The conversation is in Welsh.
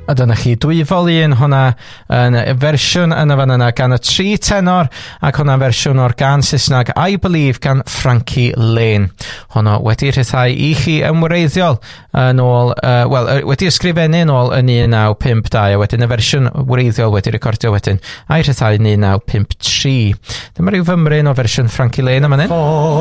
A dyna chi dwyfol un, hwnna yn fersiwn yn y fan yna gan y 3 tenor, ac hwnna'n fersiwn o'r gan Saesneg I Believe gan Frankie Lane. Hwnnw wedi rhyddhau i chi ymwreiddiol yn ôl, wedi ysgrifennu yn ôl yn 1952, a wedyn y fersiwn wreiddiol wedi recordio wedyn a'i rhyddhau yn 1953. Dyma ryw fymryn o fersiwn Frankie Lane am hynny.